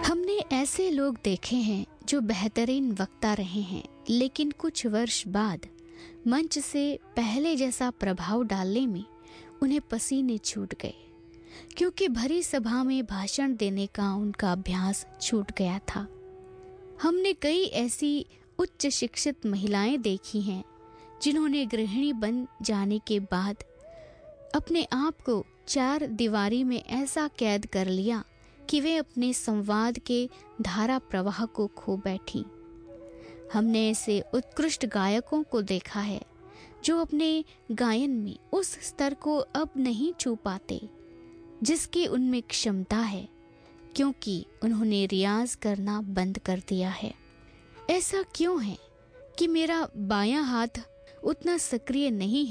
हमने ऐसे लोग देखे हैं जो बेहतरीन वक्ता रहे हैं, लेकिन कुछ वर्ष बाद मंच से पहले जैसा प्रभाव डालने में उन्हें पसीने छूट गए, क्योंकि भरी सभा में भाषण देने का उनका अभ्यास छूट गया था। हमने कई ऐसी उच्च शिक्षित महिलाएं देखी हैं जिन्होंने गृहिणी बन जाने के बाद अपने आप को चार दीवारी में ऐसा कैद कर लिया कि वे अपने संवाद के धारा प्रवाह को खो बैठी। हमने ऐसे उत्कृष्ट गायकों को देखा है जो अपने गायन में उस स्तर को अब नहीं छू पाते जिसकी उनमें क्षमता है, क्योंकि उन्होंने रियाज करना बंद कर दिया है। ऐसा क्यों है कि मेरा बायां हाथ उतना सक्रिय नहीं है